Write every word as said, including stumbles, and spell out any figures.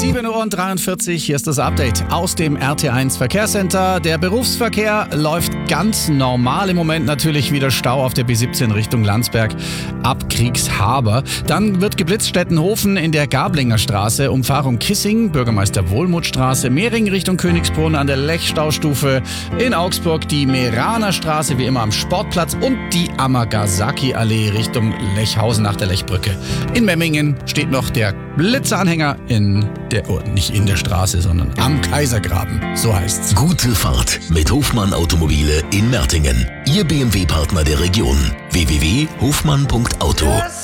sieben Uhr dreiundvierzig, hier ist das Update aus dem R T eins Verkehrscenter. Der Berufsverkehr läuft ganz normal im Moment, natürlich wieder Stau auf der B siebzehn Richtung Landsberg ab Kriegshaber. Dann wird geblitzt Stettenhofen in der Gablinger Straße, Umfahrung Kissing, Bürgermeister Wohlmuthstraße, Mehring Richtung Königsbrunn an der Lechstaustufe, in Augsburg die Meraner Straße wie immer am Sportplatz und die Amagasaki-Allee Richtung Lechhausen nach der Lechbrücke. In Memmingen steht noch der Blitzeranhänger in der, oh, nicht in der Straße, sondern am Kaisergraben, so heißt's. Gute Fahrt mit Hofmann Automobile in Mertingen. Ihr B M W-Partner der Region. w w w punkt hofmann punkt auto.